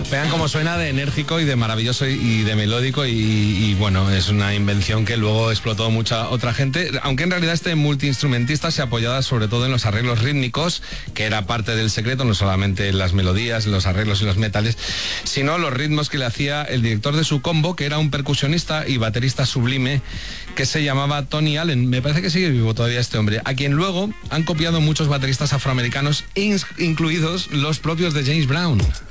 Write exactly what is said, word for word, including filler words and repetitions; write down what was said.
Vean cómo suena de enérgico y de maravilloso y, y de melódico y, y bueno, es una invención que luego explotó mucha otra gente, aunque en realidad este multiinstrumentista se apoyaba sobre todo en los arreglos rítmicos, que era parte del secreto, no solamente las melodías, los arreglos y los metales, sino los ritmos que le hacía el director de su combo, que era un percusionista y baterista sublime que se llamaba Tony Allen. Me parece que sigue vivo todavía este hombre, a quien luego han copiado muchos bateristas afroamericanos, incluidos los propios de James Brown.